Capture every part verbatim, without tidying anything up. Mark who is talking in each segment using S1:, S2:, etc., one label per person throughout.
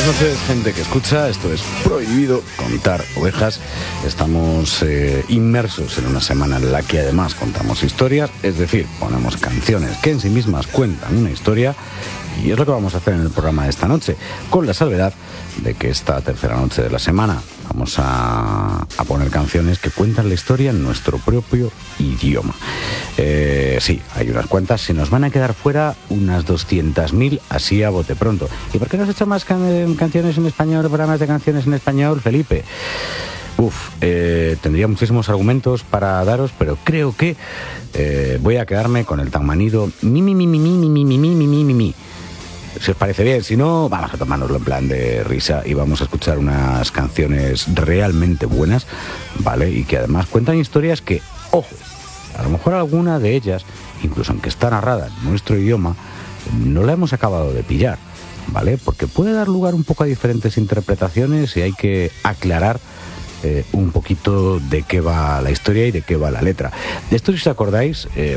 S1: Buenas noches, gente que escucha. Esto es Prohibido Contar Ovejas. Estamos eh, inmersos en una semana en la que además contamos historias, es decir, ponemos canciones que en sí mismas cuentan una historia, y es lo que vamos a hacer en el programa de esta noche, con la salvedad de que esta tercera noche de la semana vamos a, a poner canciones que cuentan la historia en nuestro propio idioma. Eh, sí, hay unas cuantas, se nos van a quedar fuera unas doscientas mil así a bote pronto. ¿Y por qué no has hecho más can- canciones en español, programas de canciones en español, Felipe? Uf, eh, tendría muchísimos argumentos para daros, pero creo que eh, voy a quedarme con el tan manido mi, mi, mi, mi, mi, mi, mi, mi, mi, mi, mi, mi. Si os parece bien, si no, vamos a tomárnoslo en plan de risa y vamos a escuchar unas canciones realmente buenas, ¿vale? Y que además cuentan historias que, ojo, a lo mejor alguna de ellas, incluso aunque está narrada en nuestro idioma, no la hemos acabado de pillar, ¿vale? Porque puede dar lugar un poco a diferentes interpretaciones y hay que aclarar Eh, un poquito de qué va la historia y de qué va la letra. De esto, si os acordáis, eh,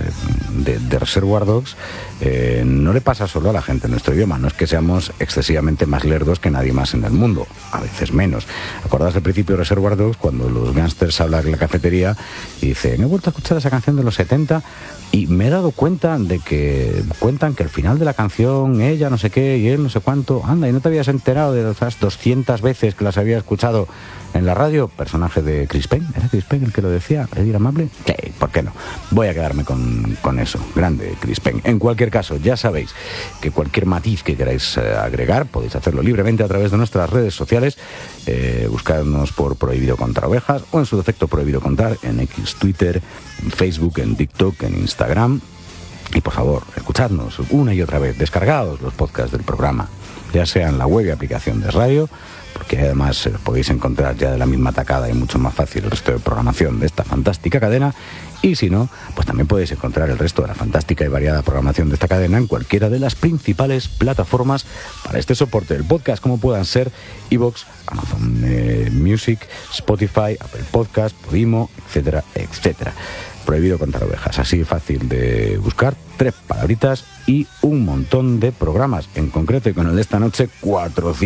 S1: de, de Reservoir Dogs, eh, no le pasa solo a la gente en nuestro idioma. No es que seamos excesivamente más lerdos que nadie más en el mundo, a veces menos. ¿Acordáis del principio de Reservoir Dogs, cuando los gángsters hablan en la cafetería y dicen, he vuelto a escuchar esa canción de los setenta y me he dado cuenta de que cuentan que al final de la canción ella no sé qué y él no sé cuánto, anda, y no te habías enterado de esas doscientas veces que las había escuchado en la radio? Personaje de Chris Pine, ¿era Chris Pine el que lo decía? ¿Eddie Amable? Sí, ¿por qué no? Voy a quedarme con, con eso, grande Chris Pine. En cualquier caso, ya sabéis que cualquier matiz que queráis eh, agregar, podéis hacerlo libremente a través de nuestras redes sociales, eh, buscarnos por Prohibido Contar Ovejas, o en su defecto Prohibido Contar, en X, Twitter, en Facebook, en TikTok, en Instagram. Y por favor, escuchadnos una y otra vez, descargaos los podcasts del programa, ya sea en la web y aplicación de radio, porque además eh, podéis encontrar ya de la misma tacada y mucho más fácil el resto de programación de esta fantástica cadena, y si no, pues también podéis encontrar el resto de la fantástica y variada programación de esta cadena en cualquiera de las principales plataformas para este soporte del podcast, como puedan ser iVoox, Amazon eh, Music, Spotify, Apple Podcast, Podimo, etcétera, etcétera. Prohibido Contar Ovejas, así fácil de buscar, tres palabritas y un montón de programas, en concreto y con el de esta noche, cuatrocientos.